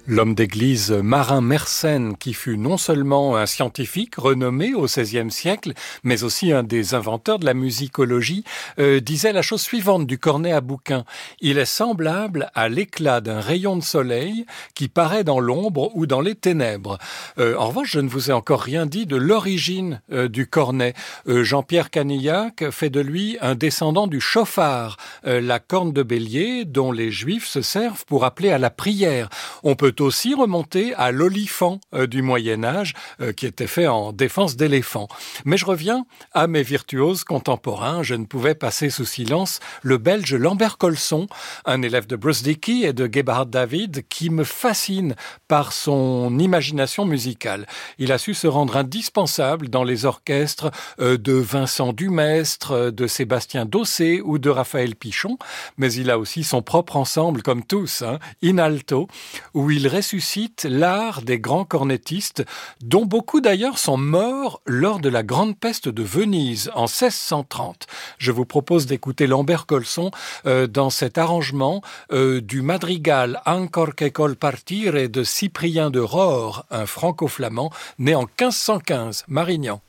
L'homme d'église Marin Mersenne, qui fut non seulement un scientifique renommé au XVIe siècle, mais aussi un des inventeurs de la musicologie, disait la chose suivante du cornet à bouquin. Il est semblable à l'éclat d'un rayon de soleil qui paraît dans l'ombre ou dans les ténèbres. En revanche, je ne vous ai encore rien dit de l'origine du cornet. Jean-Pierre Canillac fait de lui un descendant du chauffard, la corne de bélier dont les Juifs se servent pour appeler à la prière. On peut aussi remonter à l'olifant du Moyen-Âge qui était fait en défense d'éléphants. Mais je reviens à mes virtuoses contemporains. Je ne pouvais passer sous silence le Belge Lambert Colson, un élève de Bruce Dickey et de Gebhard David qui me fascine par son imagination musicale. Il a su se rendre indispensable dans les orchestres de Vincent Dumestre, de Sébastien Dossé ou de Raphaël Pichon, mais il a aussi son propre ensemble, comme tous, In Alto, où il ressuscite l'art des grands cornettistes, dont beaucoup d'ailleurs sont morts lors de la Grande Peste de Venise en 1630. Je vous propose d'écouter Lambert Colson dans cet arrangement du madrigal Ancor che col partire de Cyprien de Rohr, un franco-flamand né en 1515, Marignan.